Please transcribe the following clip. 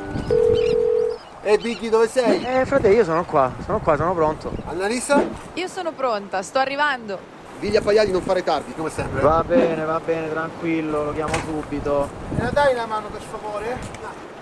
Ehi Biggie, dove sei? Frate, io sono qua, sono pronto. Annalisa? Io sono pronta, sto arrivando. Viglia Pagliari, non fare tardi, come sempre. Va bene, tranquillo, lo chiamo subito. Me la dai una mano per favore?